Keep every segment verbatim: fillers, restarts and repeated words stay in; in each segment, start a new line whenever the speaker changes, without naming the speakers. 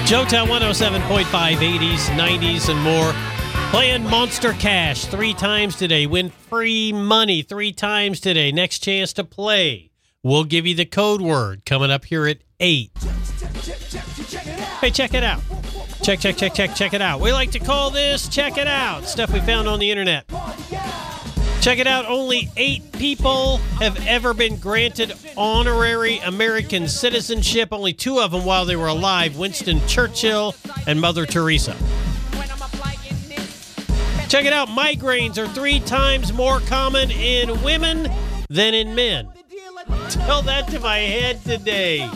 Joetown one oh seven point five, eighties, nineties, and more. Playing Monster Cash three times today. Win free money three times today. Next chance to play. We'll give you the code word coming up here at eight. Hey, check it out. Check, check, check, check, check it out. We like to call this Check It Out. Stuff we found on the internet. Check it out. Only eight people have ever been granted honorary American citizenship. Only two of them while they were alive, Winston Churchill and Mother Teresa. Check it out. Migraines are three times more common in women than in men. Tell that to my head today.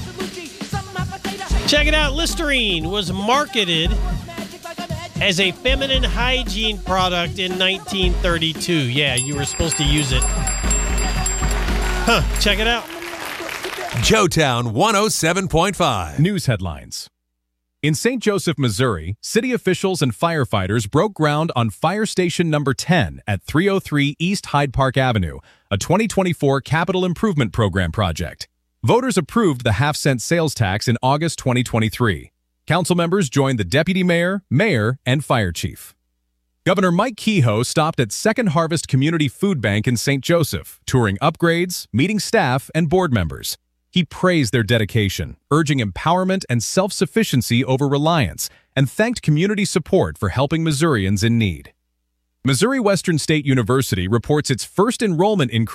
Check it out. Listerine was marketed as a feminine hygiene product in nineteen thirty-two. Yeah, you were supposed to use it. Huh, check it out.
Joetown one oh seven point five.
News headlines. In Saint Joseph, Missouri, city officials and firefighters broke ground on Fire Station Number ten at three oh three East Hyde Park Avenue, a twenty twenty-four capital improvement program project. Voters approved the half-cent sales tax in August twenty twenty-three. Council members joined the deputy mayor, mayor, and fire chief. Governor Mike Kehoe stopped at Second Harvest Community Food Bank in Saint Joseph, touring upgrades, meeting staff, and board members. He praised their dedication, urging empowerment and self-sufficiency over reliance, and thanked community support for helping Missourians in need. Missouri Western State University reports its first enrollment increase